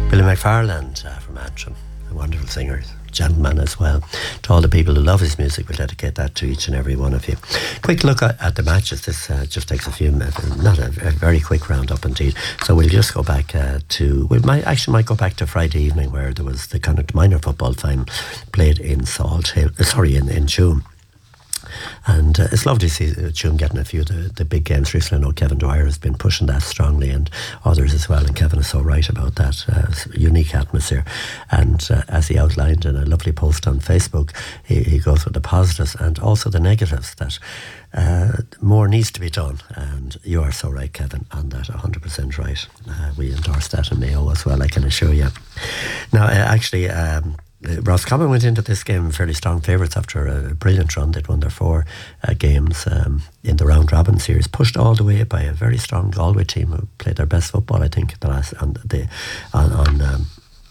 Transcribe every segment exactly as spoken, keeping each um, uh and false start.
Billy McFarland uh, from Antrim, a wonderful singer, gentleman as well. To all the people who love his music, we'll dedicate that to each and every one of you. Quick look at, at the matches. This uh, just takes a few minutes, not a, a very quick roundup indeed. So we'll just go back uh, to, we might actually might go back to Friday evening, where there was the kind of minor football final played in Salt Hill, uh, sorry, in, in Tuam. And uh, it's lovely to see uh, Tuam getting a few of the, the big games recently. I know Kevin Dwyer has been pushing that strongly, and others as well, and Kevin is so right about that. Uh, unique atmosphere, and uh, as he outlined in a lovely post on Facebook, he, he goes with the positives and also the negatives, that uh, more needs to be done. And you are so right, Kevin, on that, one hundred percent right. Uh, we endorse that in Mayo as well, I can assure you. Now uh, actually um, Roscommon went into this game fairly strong favourites after a brilliant run. They'd won their four uh, games um, in the round robin series, pushed all the way by a very strong Galway team who played their best football, I think, the last on the on, on um,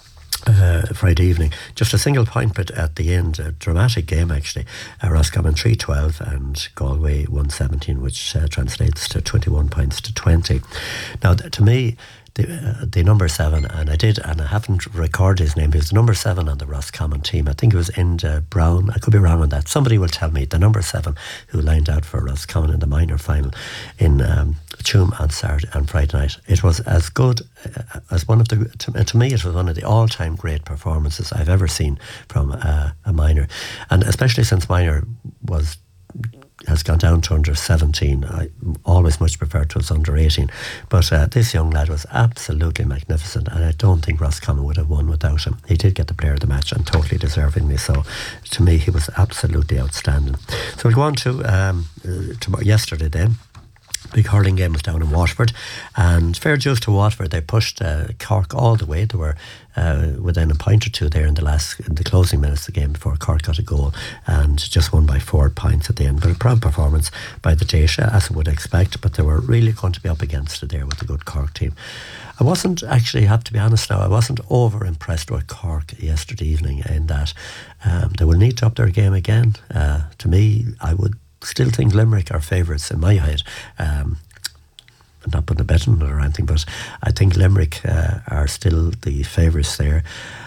uh, Friday evening. Just a single point, but at the end, a dramatic game actually. Uh, Roscommon three twelve and Galway one seventeen, which uh, translates to twenty-one points to twenty. Now, th- to me, The, uh, the number seven, and I did, and I haven't recorded his name, but it was the number seven on the Roscommon team. I think it was Enda Brown. I could be wrong on that. Somebody will tell me. The number seven who lined out for Roscommon in the minor final in um, Tuam on Saturday and Friday night. It was as good uh, as one of the. To, to me, it was one of the all-time great performances I've ever seen from uh, a minor, and especially since minor was. has gone down to under seventeen. I always much preferred to us under eighteen. But uh, this young lad was absolutely magnificent, and I don't think Roscommon would have won without him. He did get the player of the match, and totally deservingly so. To me, he was absolutely outstanding. So we'll go on to, um, uh, to yesterday then. Big hurling game was down in Waterford, and fair dues to Waterford. They pushed uh, Cork all the way. They were uh, within a point or two there in the last, in the closing minutes of the game before Cork got a goal, and just won by four points at the end. But a proud performance by the Taoiseach, as I would expect. But they were really going to be up against it there with the good Cork team. I wasn't actually, I have to be honest now, I wasn't over impressed with Cork yesterday evening, in that um, they will need to up their game again. Uh, to me, I would still think Limerick are favourites in my head. Um, I'm not putting a bet on it or anything, but I think Limerick uh, are still the favourites there.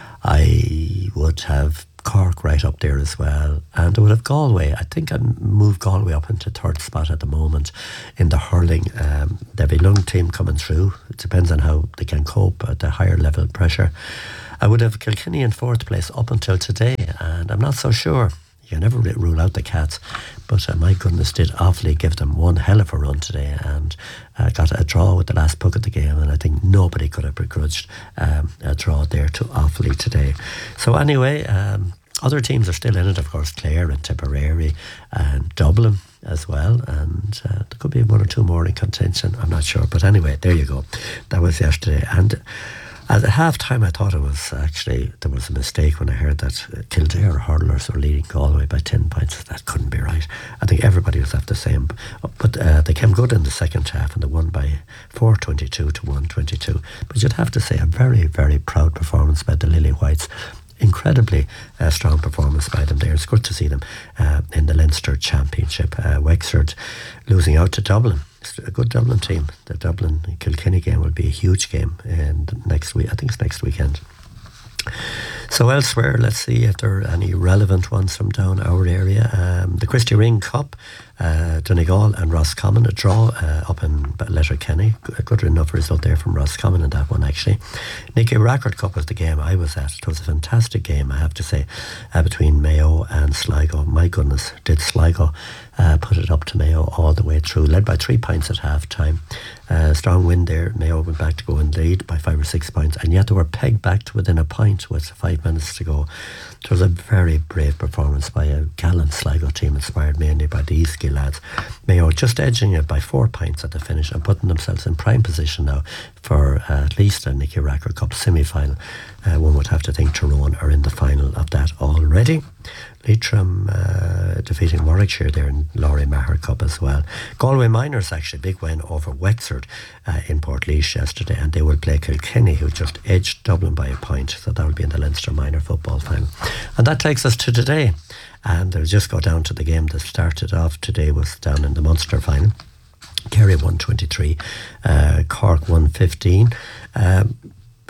I would have Cork right up there as well, and I would have Galway. I think I'd move Galway up into third spot at the moment in the hurling. Um, they have a young team coming through. It depends on how they can cope at the higher level of pressure. I would have Kilkenny in fourth place up until today, and I'm not so sure. You can never rule out the Cats, but uh, my goodness, did Offaly give them one hell of a run today, and uh, got a draw with the last puck of the game, and I think nobody could have begrudged um, a draw there to Offaly today. So anyway, um, other teams are still in it, of course, Clare and Tipperary and Dublin as well, and uh, there could be one or two more in contention, I'm not sure, but anyway, there you go. That was yesterday, and at half time, I thought it was actually, there was a mistake when I heard that Kildare hurlers were leading Galway by ten points. That couldn't be right. I think everybody was at the same. But uh, they came good in the second half, and they won by four twenty-two to one twenty-two. But you'd have to say a very, very proud performance by the Lily Whites. Incredibly uh, strong performance by them there. It's good to see them uh, in the Leinster Championship. Uh, Wexford losing out to Dublin. It's a good Dublin team. The Dublin Kilkenny game will be a huge game and next week. I think it's next weekend. So elsewhere, let's see if there are any relevant ones from down our area. Um, the Christy Ring Cup, uh, Donegal and Roscommon, a draw uh, up in Letterkenny. A good enough result there from Roscommon in that one, actually. Nicky Rackard Cup was the game I was at. It was a fantastic game, I have to say, uh, between Mayo and Sligo. My goodness, did Sligo uh, put it up to Mayo all the way through, led by three points at half time. Uh, strong win there. Mayo went back to go in lead by five or six points, and yet they were pegged back to within a point with five minutes to go. It was a very brave performance by a gallant Sligo team, inspired mainly by the Eastgate lads. Mayo just edging it by four points at the finish and putting themselves in prime position now for uh, at least a Nicky Rackard Cup semi-final. Uh, one would have to think Tyrone are in the final of that already. Leitrim uh, defeating Warwickshire there in Laurie Maher Cup as well. Galway Miners actually big win over Wexford uh, in Portlaoise yesterday, and they will play Kilkenny, who just edged Dublin by a point, so that will be in the Leinster Minor football final. And that takes us to today, and I'll just go down to the game that started off today, was down in the Munster final. Kerry one twenty-three, uh, Cork one fifteen. Um,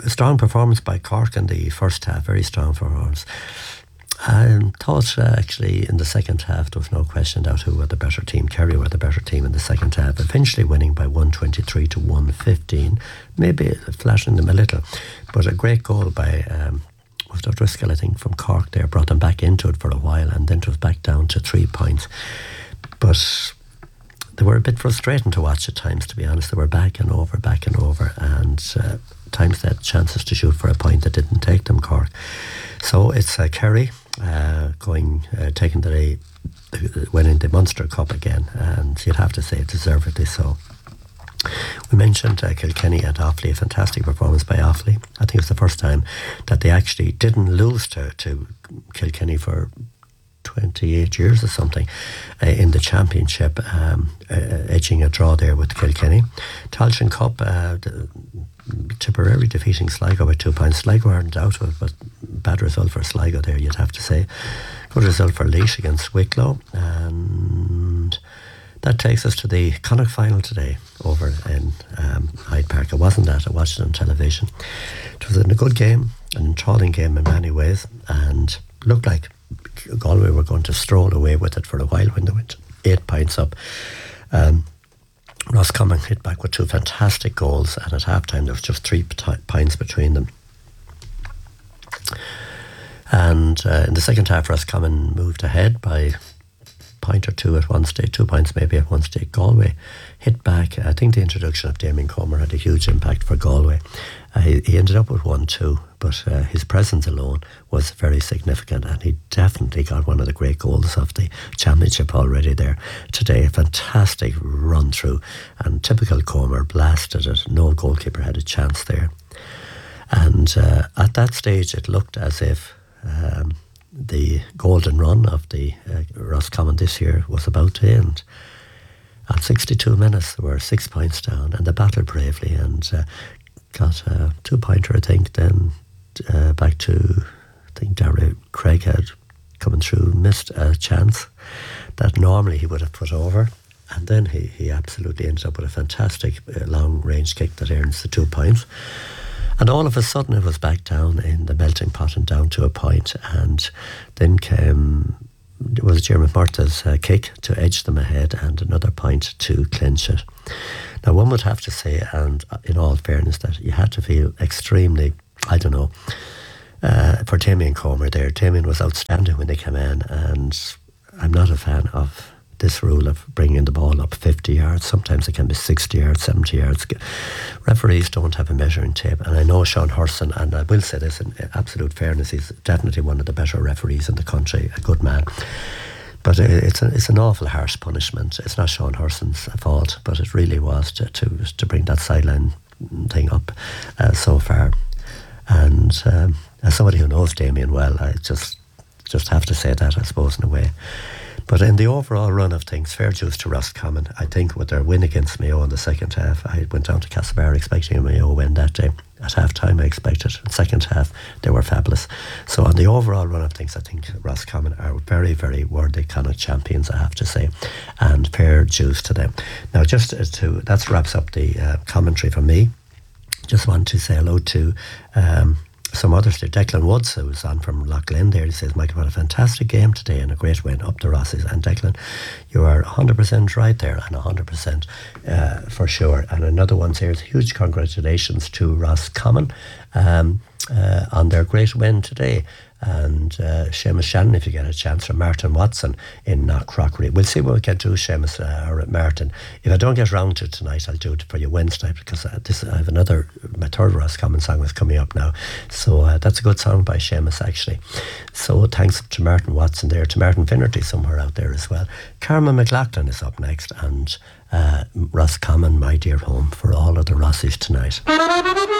a strong performance by Cork in the first half, very strong performance. I thought uh, actually in the second half there was no question about who were the better team. Kerry were the better team in the second half, eventually winning by one twenty-three to one fifteen, maybe flashing them a little, but a great goal by um, was O'Driscoll, I think, from Cork there, brought them back into it for a while, and then it was back down to three points. But they were a bit frustrating to watch at times, to be honest. They were back and over, back and over, and uh, times they had chances to shoot for a point that didn't take them, Cork. So it's uh, Kerry uh, going, uh, taking the, the winning the Munster Cup again, and you'd have to say deservedly so. We mentioned uh, Kilkenny at Offaly, a fantastic performance by Offaly. I think it was the first time that they actually didn't lose to, to Kilkenny for twenty-eight years or something uh, in the championship, um, uh, edging a draw there with Kilkenny. Tailteann Cup, uh, the, Tipperary defeating Sligo by two points. Sligo aren't out of it, but bad result for Sligo there, you'd have to say. Good result for Laois against Wicklow, and that takes us to the Connacht final today over in um, Hyde Park. It wasn't that, I watched it on television. It was a good game, an enthralling game in many ways, and looked like Galway were going to stroll away with it for a while when they went eight points up. Um, Roscommon hit back with two fantastic goals, and at half time there was just three p- points between them. And uh, in the second half, Roscommon moved ahead by a point or two at one stage, two points maybe at one stage. Galway hit back. I think the introduction of Damien Comer had a huge impact for Galway. Uh, he, he ended up with one two, but uh, his presence alone was very significant, and he definitely got one of the great goals of the championship already there today. A fantastic run through, and typical Comer, blasted it. No goalkeeper had a chance there. And uh, at that stage it looked as if um, the golden run of the uh, Roscommon this year was about to end. At sixty-two minutes they were six points down, and they battled bravely and uh, got a two-pointer, I think, then uh, back to, I think Darragh Craig had coming through, missed a chance that normally he would have put over, and then he, he absolutely ended up with a fantastic uh, long-range kick that earns the two points. And all of a sudden it was back down in the melting pot and down to a point, and then came, it was Jeremy Murtagh's uh, kick to edge them ahead and another point to clinch it. Now one would have to say, and in all fairness, that you had to feel extremely, I don't know, uh, for Damien Comer there. Damien was outstanding when they came in, and I'm not a fan of this rule of bringing the ball up fifty yards. Sometimes it can be sixty yards, seventy yards. Referees don't have a measuring tape, and I know Sean Hurson, and I will say this in absolute fairness, he's definitely one of the better referees in the country, a good man. But it's a, it's an awful harsh punishment. It's not Sean Hurson's fault, but it really was to to, to bring that sideline thing up uh, so far. And um, as somebody who knows Damien well, I just just have to say that, I suppose, in a way. But in the overall run of things, fair dues to Roscommon. I think with their win against Mayo in the second half, I went down to Castlebar expecting a Mayo win that day. At half time I expected. In the second half they were fabulous. So on the overall run of things, I think Roscommon are very, very worthy Connacht champions, I have to say, and fair dues to them. Now just to, that wraps up the uh, commentary from me. Just want to say hello to um, some others there. Declan Woods, who was on from Lough Glen there, he says, Michael, what a fantastic game today and a great win up the Rosses. And Declan, you are one hundred percent right there, and one hundred percent uh, for sure. And another one says, huge congratulations to Roscommon um, uh, on their great win today. And uh, Seamus Shannon, if you get a chance, from Martin Watson in Knockcrockery. We'll see what we can do, Seamus uh, or Martin. If I don't get round to it tonight, I'll do it for you Wednesday, because uh, this I have another, my third Roscommon song is coming up now. So uh, that's a good song by Seamus, actually. So thanks to Martin Watson there, to Martin Finnerty somewhere out there as well. Carmen McLaughlin is up next, and uh, Roscommon, my dear home, for all of the Rossies tonight.